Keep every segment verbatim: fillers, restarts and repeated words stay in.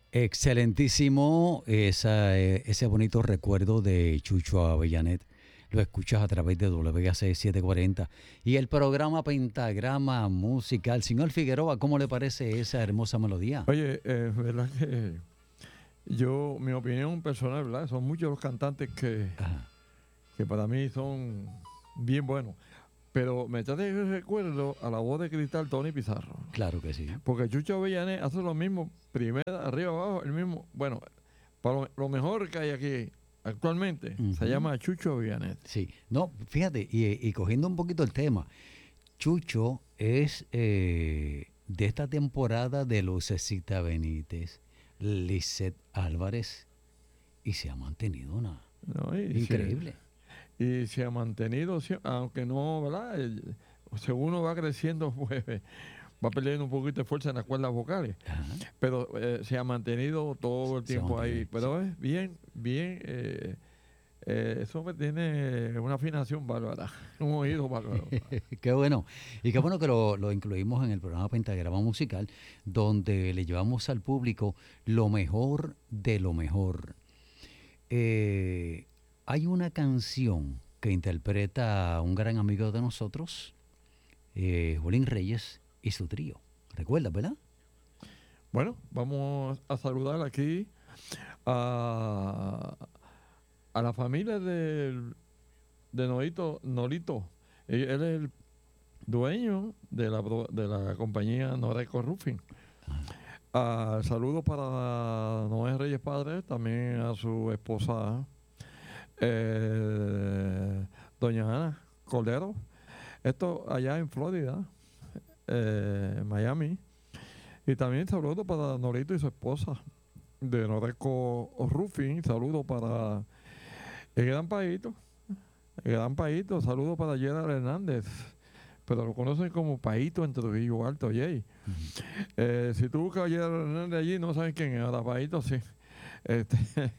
Excelentísimo esa, eh, ese bonito recuerdo de Chucho Avellanet. Lo escuchas a través de W A C setecientos cuarenta y el programa Pentagrama Musical. Señor Figueroa, ¿cómo le parece esa hermosa melodía? Oye, eh, verdad que yo, mi opinión personal, ¿verdad? Son muchos los cantantes que, Ajá. que para mí son bien buenos. Pero me trae el recuerdo a la voz de cristal Tony Pizarro. Claro que sí. Porque Chucho Avellanet hace lo mismo, primera, arriba, abajo, el mismo. Bueno, para lo, lo mejor que hay aquí actualmente Uh-huh. se llama Chucho Avellanet. Sí, no, fíjate, y, y cogiendo un poquito el tema, Chucho es eh, de esta temporada de Lucecita Benítez, Lisette Álvarez, y se ha mantenido una ¿No? Y increíble. Se, y se ha mantenido, aunque no, ¿verdad? El, según uno va creciendo, pues va perdiendo un poquito de fuerza en las cuerdas vocales. Ajá. Pero eh, se ha mantenido todo el tiempo ahí. Pero sí. es bien, bien. Eh, eh, eso tiene una afinación bárbara, un oído bárbaro. Qué bueno. Y qué bueno que lo, lo incluimos en el programa Pentagrama Musical, donde le llevamos al público lo mejor de lo mejor. Eh, hay una canción que interpreta un gran amigo de nosotros, eh, Jolín Reyes, y su trío. ¿Recuerdas, verdad? Bueno, vamos a saludar aquí a, a la familia de, de Norito. Norito. Él, él es el dueño de la, de la compañía Noreco Roofing. Uh, saludos para Noé Reyes Padre, también a su esposa, eh, doña Ana Cordero. Esto allá en Florida, eh, Miami. Y también saludos para Norito y su esposa de Noreco Roofing. Saludos para el gran Paito. El gran Paito. Saludos para Gerard Hernández, pero lo conocen como Paito en Trujillo Alto, Jay. Uh-huh. Eh, si tú buscas a Gerard Hernández allí, no saben quién es. Ahora Paito sí. Este,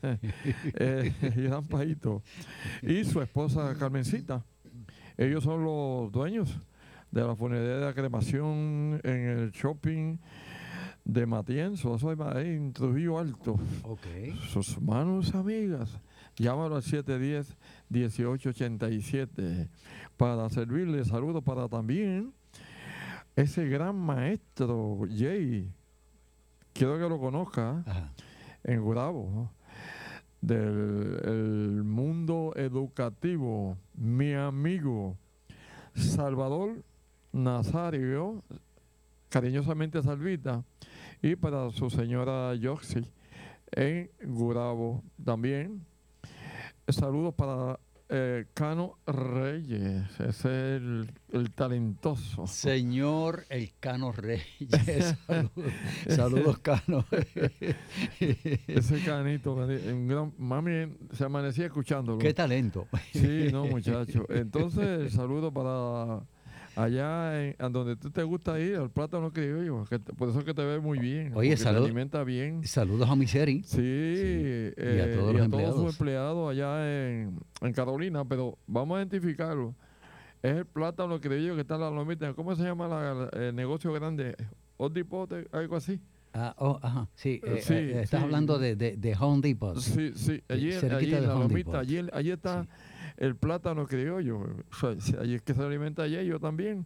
eh, gran Paito. Y su esposa Carmencita. Ellos son los dueños de la funeraria de la cremación en el shopping de Matienzo, eso es ahí en Trujillo Alto. Okay. Sus manos amigas, llámalo al siete uno cero, uno ocho ocho siete para servirle. Saludos para también ese gran maestro Jay, quiero que lo conozca. Ajá. En Gurabo, ¿no? Del el mundo educativo, mi amigo Salvador Nazario, cariñosamente Salvita, y para su señora Yoxi en Gurabo también. Saludos para eh, Cano Reyes, ese es el, el talentoso. Señor el Cano Reyes, saludos, saludos Cano. Ese canito, gran, mami se amanecía escuchándolo. Qué talento. Sí, no, muchacho. Entonces, saludos para allá en, en donde tú te gusta ir, al Plátano Criollo, que te, por eso es que te ves muy bien. Oye, salud, te alimenta bien. Saludos a Miseri. Sí, sí. Eh, y a todos, y los a empleados. todos sus empleados allá en, en Carolina, pero vamos a identificarlo. Es el Plátano Criollo que está en la lomita. ¿Cómo se llama la, el negocio grande? ¿Odipote? ¿Algo así? Ah, oh, ajá, sí, eh, sí eh, estás sí. hablí de, de, de Home Depot. Sí, sí, allí, allí en la lomita, allí, allí está sí. el plátano criollo, o sea, allí es que se alimenta allí, yo también.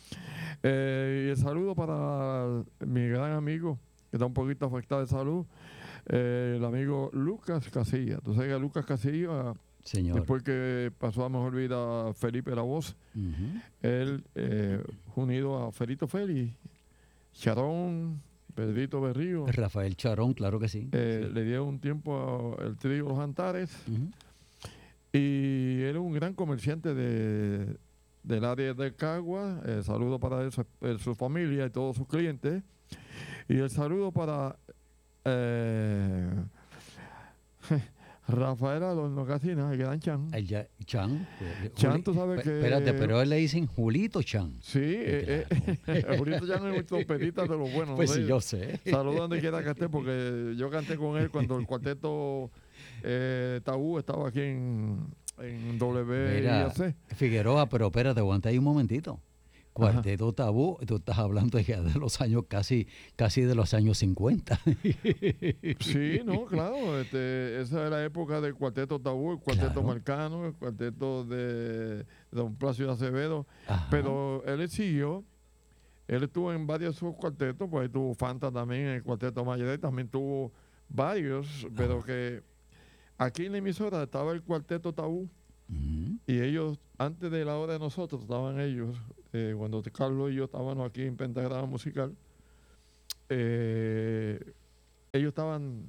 Eh, y el saludo para mi gran amigo, que está un poquito afectado de salud, eh, el amigo Lucas Casilla. Tú sabes que Lucas Casilla, Señor. después que pasó a mejor vida Felipe La Voz, uh-huh. él, eh, unido a Felito Félix, Charón, Pedrito Berrío, Rafael Charón, claro que sí. Eh, sí. Le dio un tiempo al trío Los Antares. Uh-huh. Y era un gran comerciante de, del área de Cagua. El saludo para él, su, su familia y todos sus clientes. Y el saludo para eh, Rafael Adorno Casina, el gran Chan. El ya, Chan. Chan, tú sabes que... Espérate, pero él le dicen Julito Chan. Sí, eh, eh, Julito Chan es un trompetista de los buenos. Pues no sé. sí, yo sé. Saludos donde quiera que esté, porque yo canté con él cuando el cuarteto eh, Tabú estaba aquí en, en W I A C. Mira, Figueroa, pero espérate, aguanta ahí un momentito. Cuarteto Tabú, tú estás hablando ya de los años casi, casi de los años cincuenta. Sí, no, claro. Este, esa es la época del Cuarteto Tabú, el Cuarteto Claro. Marcano, el Cuarteto de Don Plácido Acevedo. Ajá. Pero él siguió, él estuvo en varios de sus cuartetos, pues tuvo Fanta también en el Cuarteto Mayor, también tuvo varios, pero que aquí en la emisora estaba el Cuarteto Tabú. Ujú. Y ellos, antes de la hora de nosotros, estaban ellos, eh, cuando Carlos y yo estábamos aquí en Pentagrama Musical, eh, ellos estaban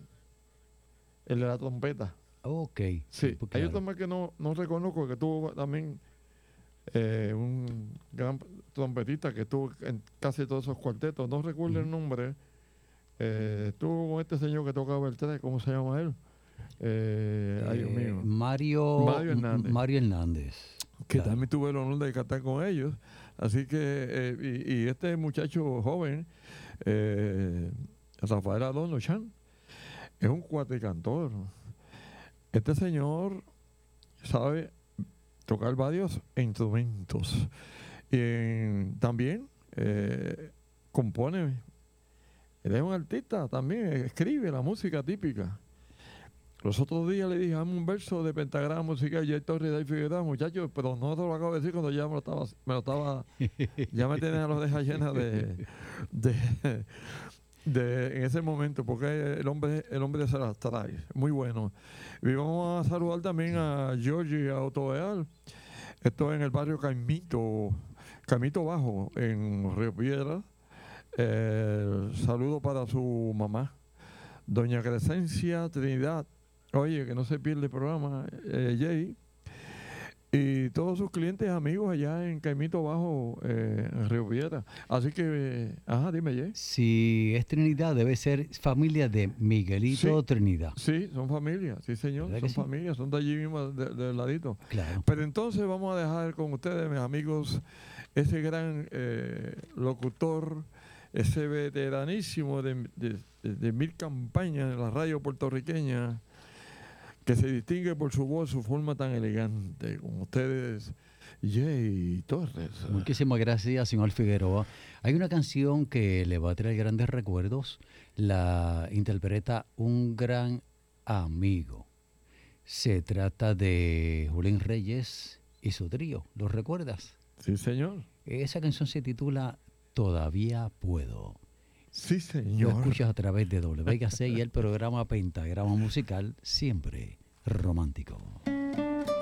en la trompeta. Ok. Sí, pues hay claro. otro más que no, no reconozco, que tuvo también eh, un gran trompetista que estuvo en casi todos esos cuartetos, no recuerdo Ujú. el nombre, eh, estuvo con este señor que tocaba el tres, ¿cómo se llama él? Eh, ay, Dios Eh, mío. Mario, Mario M- Hernández. Mario Hernández. Que Claro. también tuve el honor de cantar con ellos. Así que, eh, y, y este muchacho joven, eh, Rafael Adorno Chan, es un cuatricantor. Este señor sabe tocar varios instrumentos. Y en- también eh, compone. Él es un artista también, escribe la música típica. Los otros días le dije, dame un verso de Pentagrama Musical y Héctor Rida y Figueroa, muchachos, pero no te lo acabo de decir cuando ya me lo estaba, me lo estaba ya me tenía las orejas llenas de, de, de- en ese momento, porque el hombre, el hombre se las trae, muy bueno. Y vamos a saludar también a Georgie Autoveal, esto en el barrio Caimito, Caimito Bajo, en Río Piedras. Eh, saludo para su mamá, doña Crescencia Trinidad. Oye, que no se pierde el programa, eh, Jay. Y todos sus clientes amigos allá en Caimito Bajo, eh, en Río Piedras. Así que, eh, ajá, dime, Jay. Si es Trinidad, debe ser familia de Miguelito Sí. Trinidad. Sí, son familias, sí, señor, ¿Verdad son que sí? familias, son de allí mismo, de- del ladito. Claro. Pero entonces vamos a dejar con ustedes, mis amigos, ese gran eh, locutor, ese veteranísimo de, de- de- de mil campañas en la radio puertorriqueña, que se distingue por su voz, su forma tan elegante, con ustedes, Jay Torres. Muchísimas gracias, señor Figueroa. Hay una canción que le va a traer grandes recuerdos. La interpreta un gran amigo. Se trata de Julián Reyes y su trío. ¿Lo recuerdas? Sí, señor. Esa canción se titula Todavía Puedo. Sí, Lo señor. escuchas a través de W K C y el programa Pentagrama Musical, siempre romántico.